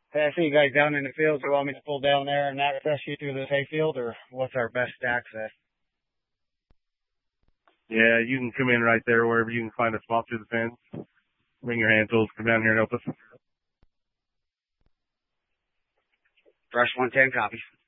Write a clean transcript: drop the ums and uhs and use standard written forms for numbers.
Hey, I see you guys down in the field. Do you want me to pull down there and access you through this hayfield, or what's our best access? Yeah, you can come in right there wherever you can find a spot through the fence. Bring your hand tools, come down here and help us. Brush 110, copy.